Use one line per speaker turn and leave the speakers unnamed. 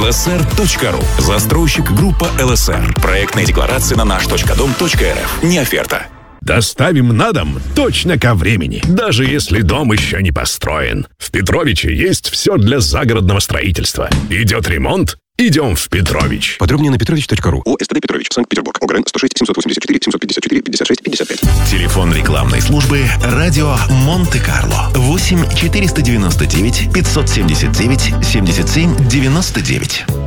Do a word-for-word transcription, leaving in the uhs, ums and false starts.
эл эс эр точка ру. Застройщик группа эл эс эр. Проектная декларация на наш точка дом точка эр эф. Не оферта.
Доставим на дом точно ко времени, даже если дом еще не построен. В Петровиче есть все для загородного строительства. Идет ремонт? Идем в Петрович.
Подробнее на петрович точка ру.
ОСТ Петрович, Санкт-Петербург. ОГРН сто шесть семьсот восемьдесят четыре семьсот пятьдесят четыре пятьдесят шесть пятьдесят пять.
Телефон рекламной службы «Радио Монте-Карло». восемь четыреста девяносто девять пятьсот семьдесят девять семьдесят семь девяносто девять.